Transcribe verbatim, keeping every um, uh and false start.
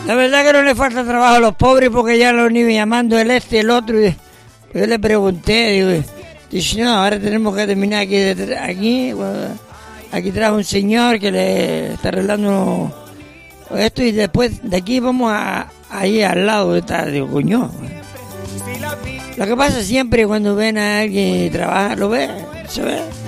La verdad que no le falta trabajo a los pobres porque ya los niños llamando el este y el otro. Y yo le pregunté, digo, dice, no, ahora tenemos que terminar aquí, aquí, aquí trajo un señor que le está arreglando esto y después de aquí vamos a ahí al lado de esta, digo, coño. Lo que pasa siempre cuando ven a alguien trabajar, lo ve, se ve.